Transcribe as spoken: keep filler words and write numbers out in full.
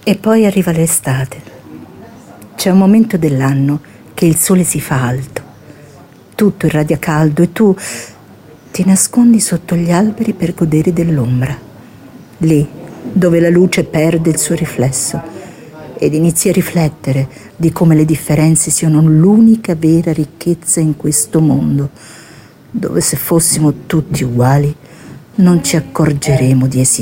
E poi arriva l'estate. C'è un momento dell'anno che il sole si fa alto, tutto irradia caldo e tu ti nascondi sotto gli alberi per godere dell'ombra, lì dove la luce perde il suo riflesso, ed inizi a riflettere di come le differenze siano l'unica vera ricchezza in questo mondo, dove se fossimo tutti uguali non ci accorgeremo di esistere.